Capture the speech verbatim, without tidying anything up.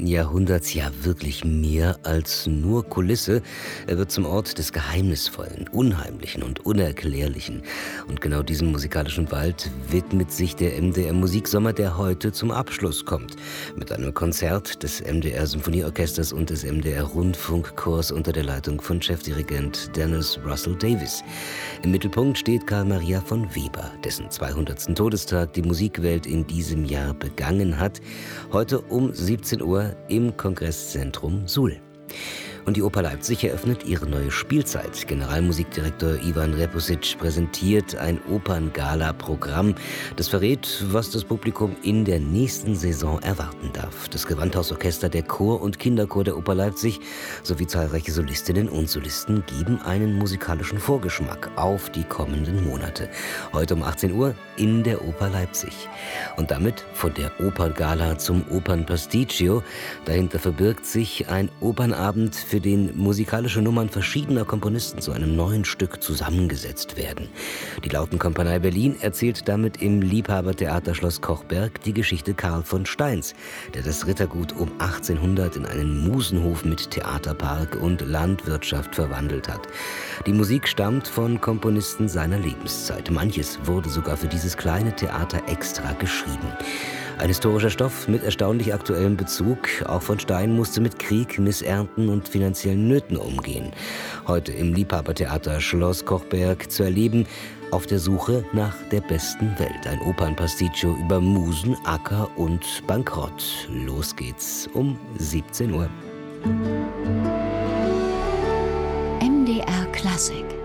neunzehnten Jahrhunderts ja wirklich mehr als nur Kulisse. Er wird zum Ort des Geheimnisvollen, Unheimlichen und Unerklärlichen. Und genau diesem musikalischen Wald widmet sich der M D R Musiksommer, der heute zum Abschluss kommt. Mit einem Konzert des M D R Symphonieorchesters und des M D R Rundfunkchors unter der Leitung von Chefdirigent Dennis Russell Davies. Im Mittelpunkt steht Carl Maria von Weber, dessen zweihundertsten Todestag die Musikwelt in diesem Jahr begangen hat. Heute um siebzehn Uhr im Kongresszentrum Suhl. Und die Oper Leipzig eröffnet ihre neue Spielzeit. Generalmusikdirektor Ivan Repusic präsentiert ein Operngala-Programm, das verrät, was das Publikum in der nächsten Saison erwarten darf. Das Gewandhausorchester, der Chor und Kinderchor der Oper Leipzig sowie zahlreiche Solistinnen und Solisten geben einen musikalischen Vorgeschmack auf die kommenden Monate. Heute um achtzehn Uhr in der Oper Leipzig. Und damit von der Operngala zum Opernpasticcio. Dahinter verbirgt sich ein Opernabend, für den musikalische Nummern verschiedener Komponisten zu einem neuen Stück zusammengesetzt werden. Die Lautenkompanie Berlin erzählt damit im Liebhabertheater Schloss Kochberg die Geschichte Karl von Steins, der das Rittergut um achtzehnhundert in einen Musenhof mit Theaterpark und Landwirtschaft verwandelt hat. Die Musik stammt von Komponisten seiner Lebenszeit. Manches wurde sogar für dieses kleine Theater extra geschrieben. Ein historischer Stoff mit erstaunlich aktuellem Bezug. Auch von Stein musste mit Krieg, Missernten und finanziellen Nöten umgehen. Heute im Liebhabertheater Schloss Kochberg zu erleben, auf der Suche nach der besten Welt. Ein Opernpasticcio über Musen, Acker und Bankrott. Los geht's um siebzehn Uhr. M D R Klassik